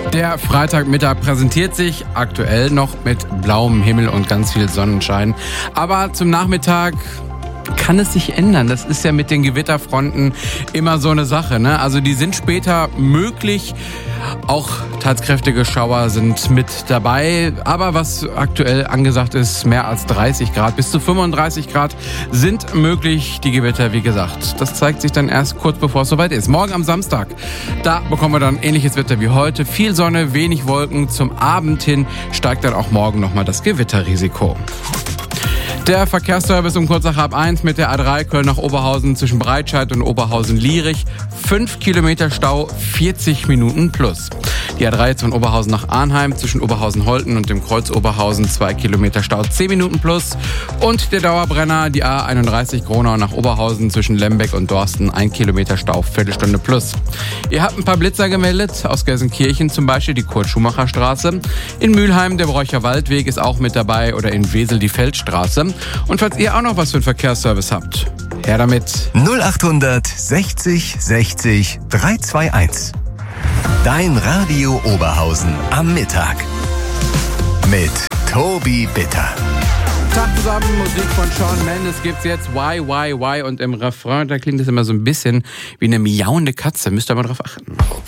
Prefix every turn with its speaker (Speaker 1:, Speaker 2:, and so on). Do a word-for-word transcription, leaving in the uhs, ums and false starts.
Speaker 1: Der Freitagmittag präsentiert sich aktuell noch mit blauem Himmel und ganz viel Sonnenschein. Aber zum Nachmittag kann es sich ändern. Das ist ja mit den Gewitterfronten immer so eine Sache, ne? Also die sind später möglich. Auch tatkräftige Schauer sind mit dabei. Aber was aktuell angesagt ist, mehr als dreißig Grad bis zu fünfunddreißig Grad sind möglich. Die Gewitter, wie gesagt, das zeigt sich dann erst kurz bevor es soweit ist. Morgen am Samstag, da bekommen wir dann ähnliches Wetter wie heute. Viel Sonne, wenig Wolken. Zum Abend hin steigt dann auch morgen nochmal das Gewitterrisiko. Der Verkehrsservice um kurz nach halb eins mit der A drei Köln nach Oberhausen zwischen Breitscheid und Oberhausen-Lierich. Fünf Kilometer Stau, vierzig Minuten plus. Die A drei von Oberhausen nach Arnheim zwischen Oberhausen-Holten und dem Kreuz Oberhausen. Zwei Kilometer Stau, zehn Minuten plus. Und der Dauerbrenner, die A einunddreißig Gronau nach Oberhausen zwischen Lembeck und Dorsten. Ein Kilometer Stau, Viertelstunde plus. Ihr habt ein paar Blitzer gemeldet. Aus Gelsenkirchen zum Beispiel die Kurt-Schumacher-Straße. In Mülheim der Bräucher Waldweg ist auch mit dabei oder in Wesel die Feldstraße. Und falls ihr auch noch was für einen Verkehrsservice habt, her damit.
Speaker 2: null achthundert sechzig sechzig dreihunderteinundzwanzig. Dein Radio Oberhausen am Mittag. Mit Tobi Bitter.
Speaker 1: Tag zusammen, Musik von Shawn Mendes gibt's jetzt. Why, why, why? Und im Refrain, da klingt es immer so ein bisschen wie eine miauende Katze. Müsst ihr mal drauf achten.